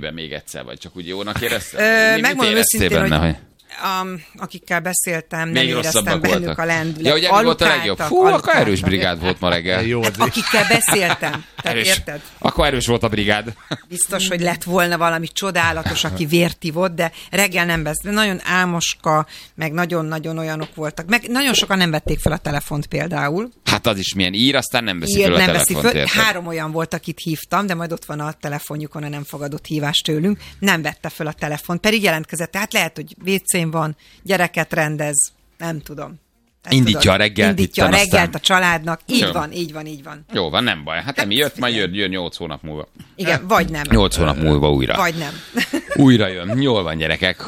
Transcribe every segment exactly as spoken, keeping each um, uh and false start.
eszébe még egyszer, vagy csak úgy jónak érezted? Megmondom őszintén, benne, hogy... hogy... Um, akikkel beszéltem, még nem éreztem bennük voltak. a lendület. Ja, ugye mi volt a legjobb? Fú, akkor erős brigád volt ma reggel. Jó, hát akikkel beszéltem. Tehát erős. Érted? Akkor erős volt a brigád. Biztos, hogy lett volna valami csodálatos, aki vértivott, de reggel nem beszélt. Nagyon álmoska, meg nagyon-nagyon olyanok voltak. Meg nagyon sokan nem vették fel a telefont például. Hát az is milyen ír, aztán nem veszi ír, fel a nem telefont. Veszi föl. Három olyan volt, akit hívtam, de majd ott van a telefonjukon a nem fogadott hívást tőlünk. Nem vette fel a telefont, pedig jelentkezett. Tehát lehet, hogy vécén van, gyereket rendez, nem tudom. Nem Indítja tudod. a reggelt. Indítja a reggelt aztán... a családnak. Így Jó. van, így van, így van. Jó van, nem baj. Hát emi jött, majd jön, jön nyolc hónap múlva. Igen, vagy nem. Nyolc hónap múlva újra. Vagy nem. Újra jön. Jól van, gyerekek.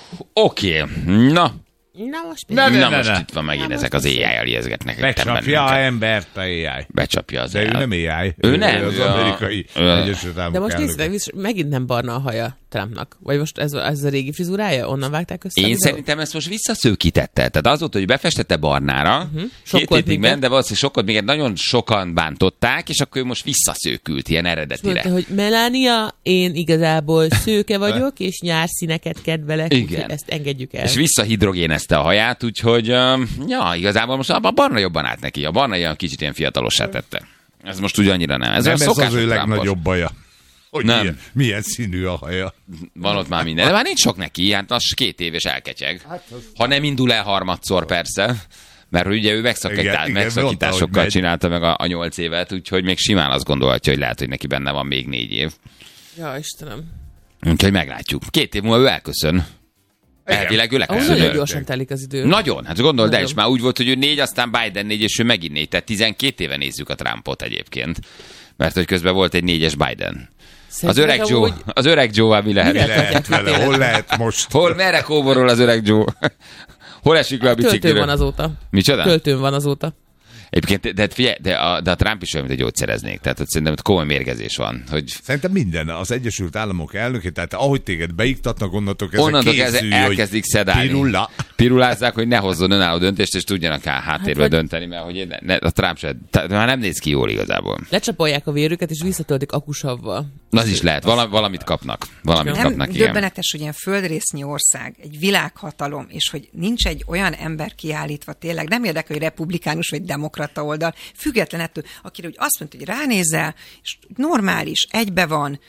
Oké. Okay. Na. Na most, Na, na, na, na, most na. itt van megint Na, ezek az éjjel ijeszgetnek. Becsapja a embert a éjjel. Becsapja az De ő nem éjjel. Ő nem. Az amerikai Egyesült Államok de most elnöke. nézzük meg, megint nem barna a haja Trumpnak. Vagy most ez, ez a régi frizurája? Onnan vágták össze? Én szerintem ezt most visszaszőkítette. Tehát az volt, hogy befestette barnára, uh-huh. két hétig ment, de valószínűleg sokkot még nagyon sokan bántották, és akkor ő most visszaszőkült ilyen eredetire. Mondta, hogy Melania, én igazából szőke vagyok, és nyárszíneket kedvelek, úgyhogy ezt engedjük el. És visszahidrogénezte a haját, úgyhogy um, ja, igazából most a barna jobban állt neki. A barna ilyen kicsit ilyen fiatalossá tette. Ez most úgy annyira nem. Ez, nem, ez az ő Trumpos. legnagyobb baja. Hogy nem. Milyen, milyen színű a haja. Van ott már minden. De már nincs sok neki, hát az két év és elketyeg. Ha nem indul el harmadszor persze, mert ugye ő megszakítás, megszakításokkal mondta, csinálta meg a, a nyolc évet, úgyhogy még simán azt gondolhatja, hogy lehet, hogy neki benne van még négy év. Ja, Istenem. Úgyhogy meglátjuk. Két év múlva ő elköszön. Elvileg ő leköszön. Nagyon gyorsan telik az idő. Nagyon, hát gondold el, Nagyon. és már úgy volt, hogy ő négy, aztán Biden négy, és ő megint négy. Tehát tizenkét éve nézzük a Trumpot egyébként. Mert hogy közben volt egy négyes Biden. Az öreg, Joe, úgy... az öreg Joe-val mi lehet? Mi lehet vele? Hol lehet most? Hol, merre kóborol az öreg Joe? Hol esik le a bicikliről? Költőn van azóta. Micsoda? Költőn van azóta. Egyébként, de, figyelj, de, a, de a Trump is olyan, mint egy gyógyszereznék. Tehát ott szerintem ott komoly mérgezés van. Hogy... Szerintem minden. Az Egyesült Államok elnöke, tehát ahogy téged beiktatnak, onnantól kezdve onnantól készülj, elkezdik szedálni. Pirula. Pirulázzák, hogy ne hozzon önálló döntést, és tudjanak el háttérbe hát, dönteni, mert hogy ne, ne, a Trump se, már nem néz ki jól igazából. Lecsapolják a vérüket, és visszatöltik akusavval. Az is lehet. Val- valamit kapnak. Valamit nem kapnak, igen. Döbbenetes, hogy ilyen földrésznyi ország, egy világhatalom, és hogy nincs egy olyan ember kiállítva tényleg, nem érdekel, hogy republikánus vagy demokrata oldal, független ettől, akire úgy azt mondta, hogy ránézel, és normális, egybe van,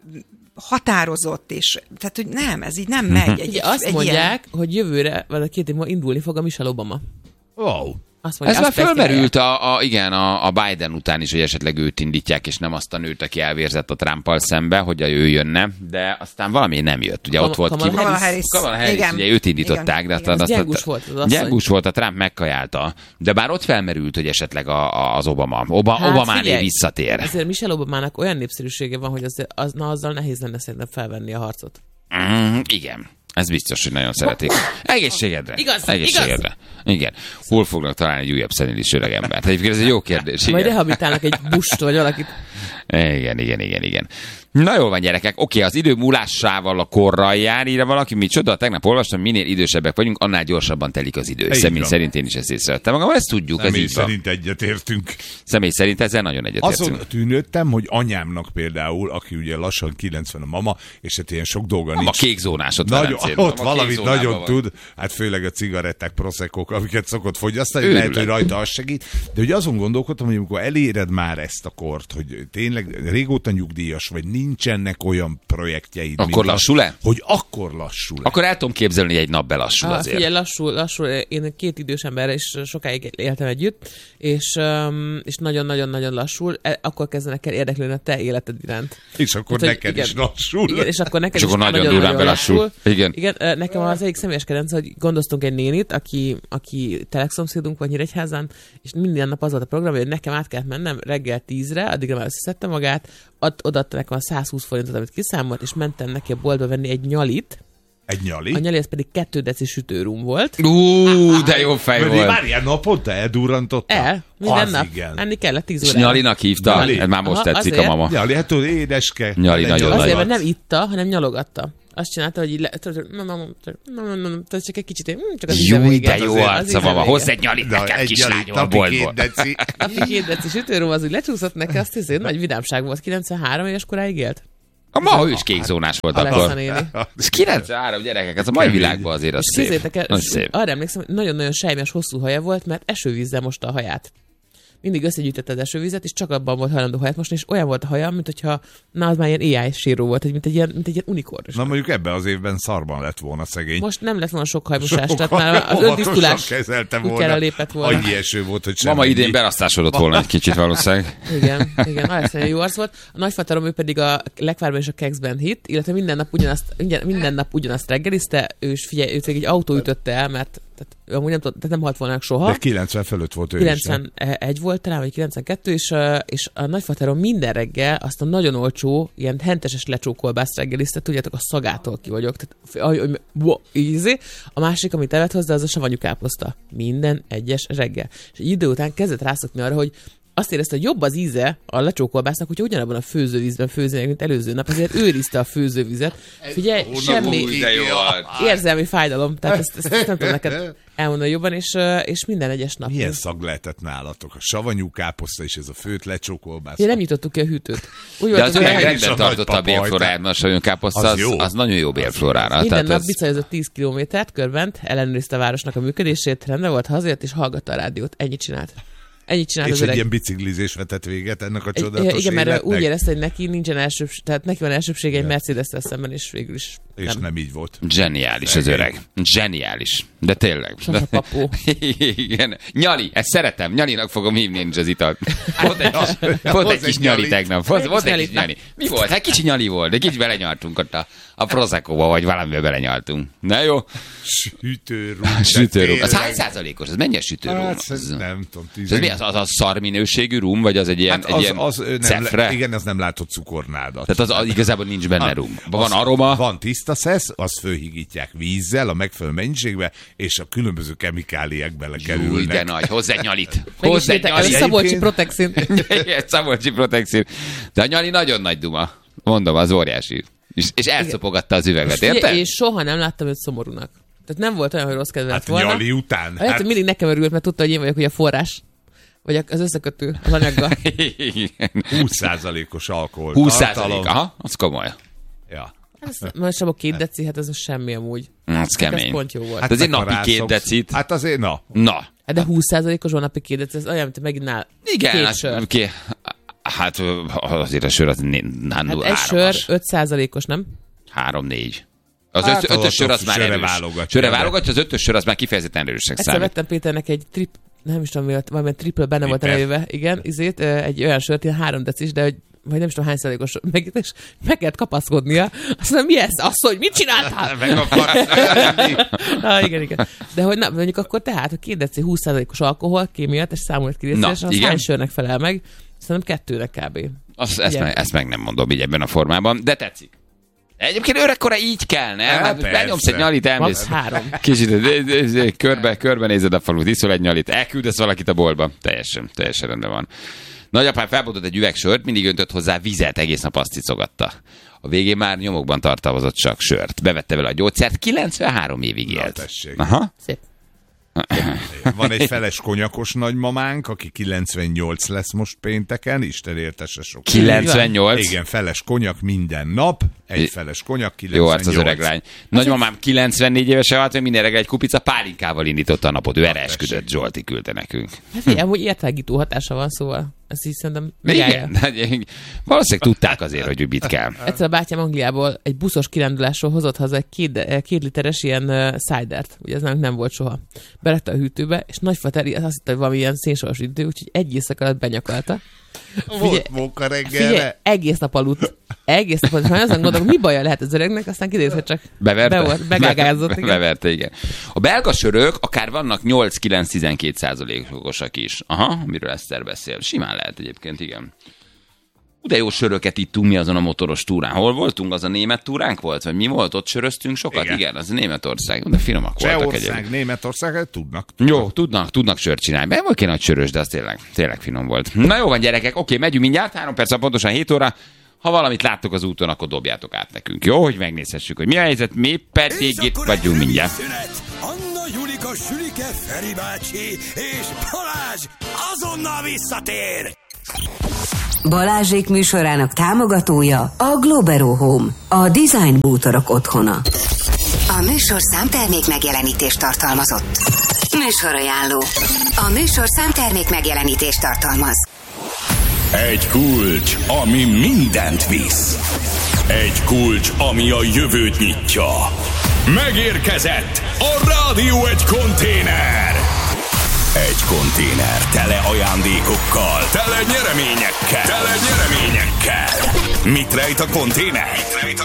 határozott, és tehát, hogy nem, ez így nem megy. Egy, Ugye azt egy mondják, ilyen... hogy jövőre, vagy a két év múlva indulni fog a Michelle Obama. Wow. Azt mondja, Ez azt már fölmerült a, a, igen, a, a Biden után is, hogy esetleg őt indítják, és nem azt a nőt, aki elvérzett a Trumpal szembe, hogy ő jönne, de aztán valami nem jött. Ugye Kam- ott volt Kamala ki... Harris. Harris. Kamala Harris, Igen. ugye őt indították, Igen. de aztán... Az azt- gyengus volt az asszony. Gyengus volt, a Trump megkajálta, de bár ott felmerült, hogy esetleg a, a, az Obama. Oba, Hát Obamáné figyelj, visszatér. Azért Michelle Obamának olyan népszerűsége van, hogy az, az, na, azzal nehéz lenne szerintem felvenni a harcot. Mm, igen. Ez biztos, hogy nagyon szeretik. Egészségedre. Igaz, Egészségedre. Igen. Hol fognak találni egy újabb szenilis öreg embert? Egyébként ez egy jó kérdés. Majd Igen. rehabilitálnak egy bust, vagy valakit. Igen, igen, igen, igen. Na jól van, gyerekek. Oké, az idő múlásával a korral jár, írja valaki. Micsoda? Tegnap olvastam, minél idősebbek vagyunk, annál gyorsabban telik az idő. Így Személy van. szerint én is ezt észrevettem magam. Ezt tudjuk, Személy ez így van. szerint egyetértünk. Személy szerint ezzel nagyon egyetértünk. Azon tűnődtem, hogy anyámnak például, aki ugye lassan kilencven a mama, és hát ilyen sok dolga A nincs. kékzónás ott Nagyon, Velencén. ott A valamit kékzónában nagyon van. tud, hát főleg a cigaretták, proszekok, amiket szokott fogyasztani, Őrület. lehet, hogy rajta az segít, de hogy azon gondolkodtam, hogy amikor eléred már ezt a kort, hogy tényleg régóta nyugdíjas vagy, nincsenek olyan projektjeid. Akkor mint lassul-e? Az, hogy akkor lassul-e. Akkor el tudom képzelni, hogy egy nap belassul Ah, azért. figyelj, lassul, lassul. Én két idős emberrel is sokáig éltem együtt, és, um, és nagyon-nagyon-nagyon lassul. E- Akkor kezdenek el érdeklődni a te életed iránt. És akkor Tehát, neked hogy is igen, lassul. Igen, és akkor neked És is akkor nagyon durván belassul. Igen. Igen, ö, nekem az egyik személyes kedvenc, hogy gondoztunk egy nénit, aki, aki telekszomszédunk vagy Nyíregyházán, és minden nap az volt a program, hogy nekem át kellett mennem reggel tízre, addigra már összeszedte magát, ad, odaadta nekem a százhúsz forintot, amit kiszámolt, és mentem neki a boltba venni egy nyalit. Egy nyali? A nyali az pedig kettő deci sütőrum volt. Ú, de jó fej volt. Várjál, naponta eldurrantotta? El, minden Az nap. igen. Enni kellett tíz És órára. Nyalinak hívta? Nyali. Ez már most Aha, tetszik azért. a mama. Nyali, hát tudod, édeske. Nyali Egy nagyon nyalat. Azért, nagy. mert nem itta, hanem nyalogatta. Azt csinálta, hogy így le... Tehát csak egy kicsit... hm, Csak az íze Jó, vége. de jó Az arca íze van. vége. Hozz egy nyalit Na, nekem, egy kislányom, nyali, a napi boltból. két deci. A két deci sütőrum az úgy lecsúszott neki, azt hiszem, nagy vidámság volt. kilencvenhárom éves koráig élt. Ma ő is kékzónás volt Alexa akkor. néni. Ez kilencvenhárom gyerekek, ez a mai világban azért az szép. Képzeljétek el, szép. arra emlékszem, hogy nagyon-nagyon sejmes, hosszú haja volt, mert esővízzel mosta a haját. Mindig összegyűjtette az esővizet, és csak abban volt hajlandó haját mosni, és olyan volt a haja, mint hogyha na, az már ilyen á i síró volt, mint egy ilyen, mint egy ilyen unikorn. Na mondjuk ebben az évben szarban lett volna szegény. Most nem lett volna sok hajmosás, tehát már az öntisztulás útjára lépett volna. Annyi eső volt, hogy semmi. Mama idén berasztásodott volna egy kicsit valószínűleg. Igen, igen, Alexander jó arc volt. A nagyfaterom, ő pedig a Lekvárban és a Kekszben hit, illetve minden nap ugyanazt, minden nap ugyanazt reggelizte, ő is figyelj, őt egy autó ütötte el, mert tehát, amúgy nem, tud, tehát nem halt volna soha. De kilencven fölött volt ő kilencvenegy volt talán, vagy kilencvenkettő, és, és a nagyfaterom minden reggel azt a nagyon olcsó, ilyen henteses lecsókolbászt reggelizte, tudjátok, a szagától ki vagyok. Tehát, ahogy, ahogy, wow, easy. A másik, amit evett hozzá, az a savanyú káposzta. Minden egyes reggel. És egy idő után kezdett rászokni arra, hogy azt érezte, hogy jobb az íze a lecsókolbásznak, hogyha ugyanabban a főzővízben főznének, mint előző nap, ezért őrizte a főzővizet. Figyelj, Ó, semmi jó, érzelmi fájdalom, tehát ezt, ezt, ezt nem tudom neked elmondani jobban, és, és minden egyes nap. Milyen szag lehetett nálatok? A savanyú káposzta és ez a főtt lecsókolbász. Ja, nem nyitottuk ki a hűtőt. Úgy de az olyan hogy rendben tartotta a bélflóráját, mert a savanyú káposzta az, az, az nagyon jó bélflórára. minden nap ez... bicajozott tíz kilométert körben, ellenőrizte a városnak a működését, rendben volt, hazajött és hallgatta a rádiót. Ennyit csinált. Ennyit csinált és az egy öreg. ilyen biciklizés vetett véget ennek a Egy, csodálatos igen, mert életnek. úgy érezte, hogy neki nincsen elsőbség, tehát neki van elsőbsége egy Mercedes-tel szemben, és végül is És nem, nem így volt. Zseniális az öreg. Zseniális. De tényleg. Sasa papó. Igen. Nyali, ezt szeretem. Nyalinak fogom hívni én is az italt. Volt egy kis, volt egy kis nyali tegnap. Volt, volt egy kis nyali. Mi volt? Hát kicsi nyali volt, de kicsit belenyaltunk ott a, a Prosecco-ba, vagy valamivel belenyaltunk. Na jó? Sütőrúm. Sütőrúm. Az hány százalékos? Ez mennyi a sütőrúm? Hát, az, nem tudom. Ez mi az, az a szar minőségű rum, vagy az egy ilyen, Hát egy az, ilyen az, nem, cefre? igen, az nem látott cukornádat. Tehát az, az igazából nincs benne rum. Van aroma. Van tiszta szesz, azt fölhigítják vízzel a megfelelő mennyiségbe, és a különböző kemikáliák belekerülnek. Új, de nagy. Hozzá egy nyalit. Hozzá egy Ez a nyalit. Szabolcsi Protexin. Igen, Szabolcsi Protexin. De a nyali nagyon nagy duma. Mondom, az óriási. És, és elszopogatta az üveget, érted? És soha nem láttam őt szomorúnak. Tehát nem volt olyan, hogy rossz kedve Hát volna. nyali után. Lehet, hogy mindig nekem örült, mert tudta, hogy én vagyok ugye a forrás. Vagy az összekötő az anyaggal. húsz százalékos alkohol. húsz százalék, aha, az komoly. Ja. Hát most abban két deci, hát ez most semmi amúgy. Az kemény. Ez pont jó volt. Hát azért napi rászoksz. két decit. Hát azért, na. Na. Hát de húsz százalékos van napi két deci, ez olyan, mint megint nál Igen, két hát, sör. Ki, hát azért a sör az Hát egy sör öt százalékos, nem? három-négy. Az Hát, öt, ötös sör az már sörre erős. válogatja. Sörre válogatja, az ötös sör az már kifejezetten erősnek Egyszer számít. vettem Péternek egy trip, nem is tudom mi volt, valamilyen triple benne volt Triple. előve, igen, izét, egy olyan sört, ilyen három decis, de hogy vagy nem is tudom hány százalékos, meg, és meg kellett kapaszkodnia. Azt mondom, mi ez? Azt, hogy mit csináltál? Meg akarsz lenni. ah, igen, igen. De hogy na, mondjuk akkor tehát, hogy két deci húsz százalékos alkohol, kémiát, és számolt ki részre, és az igen. hány sörnek felel meg? Szerintem kettőnek kb. Azt, ezt, meg, ezt meg nem mondom így ebben a formában, de tetszik. Egyébként öregkora így kell, nem? Hát Hát, persze. benyomsz egy nyalit, elmész. Max három. Kicsit de- de- de- körbe, körbe nézed a falut, iszol egy nyalit, elküldesz valakit a boltba. Teljesen, teljesen rendben van. Nagyapám felbotott egy üveg sört, mindig öntött hozzá vizet, egész nap azt cicogatta. A végén már nyomokban tartalmazott csak sört. Bevette vele a gyógyszert, kilencvenhárom évig Na, élt. tessék. Aha. Szép. Van egy feles konyakos nagymamánk, aki kilencvennyolc lesz most pénteken, Isten értesse sok. kilencvennyolc. Igen, feles konyak minden nap, egy feles konyak, Jó kilencvennyolc. arc az öreg lány. Nagymamám kilencvennégy évesen halt, hogy minden reggel egy kupica pálinkával indította a napot. Ő erre esküdött, Zsolti küldte nekünk. Hát figyelj, amúgy értágító hatása van, szóval ezt így szerintem megállja. Igen, valószínűleg tudták azért, hogy mit kell. Egyszer a bátyám Angliából egy buszos kirándulásról hozott haza egy két, két literes ilyen uh, cidert. Ugye ez nálunk nem volt soha. Berette a hűtőbe, és nagyfateri azt hitte, hogy valami ilyen szénsoros idő, úgyhogy egy éjszaka alatt benyakalta. Volt móka reggelre. Figyelj, egész nap aludt. Egész nap aludt. Ha azon gondolom, mi baja lehet az öregnek, aztán kiderült, hogy csak Beverte? be volt, begágázott. Be, Igen. beverte, igen. A belga sörök akár vannak nyolc-kilenc-tizenkét százalékosak is. Aha, miről Eszter beszél. Simán lehet egyébként, igen. De jó söröket ittunk mi azon a motoros túrán. Hol voltunk? Az a német túránk volt? Vagy mi volt? Ott söröztünk sokat? Igen, igen az a Németország. De finomak voltak Csehország, egyébként. Németország, tudnak. Jó, tudnak, tudnak sört csinálni. Be volt kéne, hogy sörös, de az tényleg, tényleg finom volt. Na jó van, gyerekek, oké, megyünk mindjárt, három perc, pontosan hét óra. Ha valamit láttok az úton, akkor dobjátok át nekünk. Jó, hogy megnézhessük, hogy mi a helyzet, mi pedig itt vagyunk mindjárt. Anna, Julika, Sülike, Feri bácsi és Balázs azonnal visszatér! Balázsék műsorának támogatója a Globero Home, a design bútorok otthona. A műsor számtermék megjelenítést tartalmazott. Műsorajánló. A műsor számtermék megjelenítést tartalmaz. Egy kulcs, ami mindent visz. Egy kulcs, ami a jövőt nyitja. Megérkezett a Rádió egy konténer. Egy konténer tele ajándékokkal, tele nyereményekkel, tele nyereményekkel. Mit rejt a konténer? Mit rejt a